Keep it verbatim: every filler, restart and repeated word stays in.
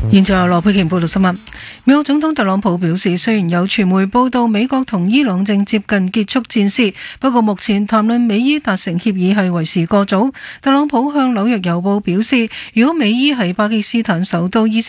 現在由羅佩瓊報道新聞。美國總統特朗普表示，雖然有傳媒報道美國同伊朗正接近結束戰事，不過目前談論美伊達成協議係為時過早。特朗普向紐約郵報表示，如果美伊喺巴基斯坦首都伊斯